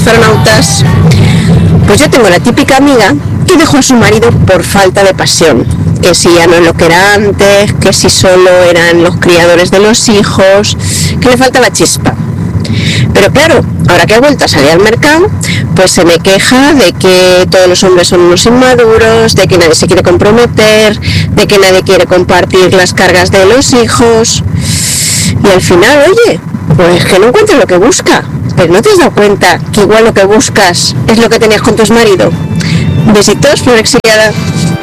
astronautas. Pues yo tengo la típica amiga que dejó a su marido por falta de pasión, que si ya no es lo que era antes, que si solo eran los criadores de los hijos, que le faltaba chispa. Pero claro, ahora que ha vuelto a salir al mercado, pues se me queja de que todos los hombres son unos inmaduros, de que nadie se quiere comprometer, de que nadie quiere compartir las cargas de los hijos. Y al final, oye, pues que no encuentra lo que busca. Pero ¿no te has dado cuenta que igual lo que buscas es lo que tenías con tu marido? Besitos, flor exiliada.